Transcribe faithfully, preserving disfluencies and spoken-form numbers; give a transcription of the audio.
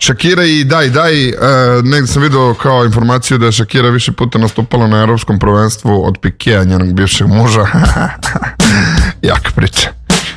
Shakira i daj, daj, uh, negdje sam vidio kao informaciju da je Shakira više puta nastupala na evropskom prvenstvu od Pikea, njenog bivšeg muža. Jaka priča.